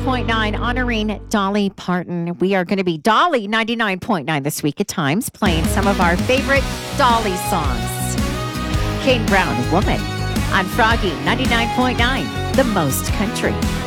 99.9 honoring Dolly Parton. We are going to be Dolly 99.9 this week at times, playing some of our favorite Dolly songs. Kane Brown, Woman, on Froggy 99.9, the most country.